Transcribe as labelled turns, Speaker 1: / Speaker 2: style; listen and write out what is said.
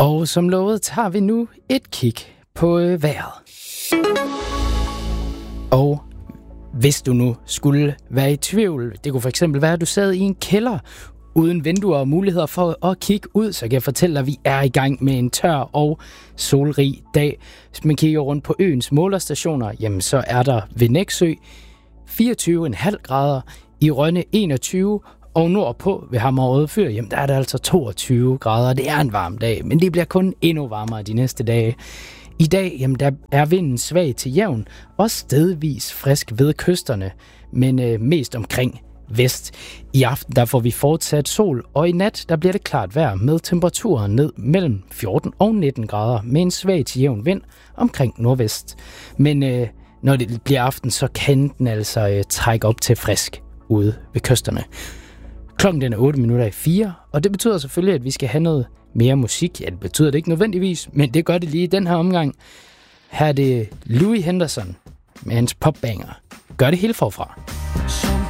Speaker 1: Og som lovet tager vi nu et kig på vejret. Og hvis du nu skulle være i tvivl, det kunne for eksempel være, at du sad i en kælder uden vinduer og muligheder for at kigge ud, så kan jeg fortælle dig, at vi er i gang med en tør og solrig dag. Hvis man kigger rundt på øens målerstationer, jamen så er der ved Nexø 24,5 grader, i Rønne 21, og nordpå ved Hammerød Fyr, jamen der er det altså 22 grader. Det er en varm dag, men det bliver kun endnu varmere de næste dage. I dag, jamen der er vinden svag til jævn, og stedvis frisk ved kysterne, men mest omkring vest. I aften der får vi fortsat sol, og i nat der bliver det klart vejr med temperaturer ned mellem 14 og 19 grader med en svag til jævn vind omkring nordvest. Men når det bliver aften, så kan den altså trække op til frisk ude ved kysterne. Klokken den er 4:08, og det betyder selvfølgelig, at vi skal have noget mere musik. Ja, det betyder det ikke nødvendigvis, men det gør det lige i den her omgang. Her er det Louis Henderson med hans popbanger. Gør det hele forfra.